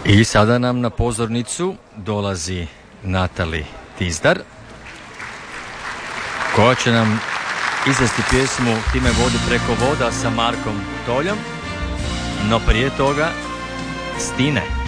I sada nam na pozornicu dolazi Natali Tizdar, koja će nam izvesti pjesmu Ti me vodi preko voda sa Markom Toljom, no prije toga Stine.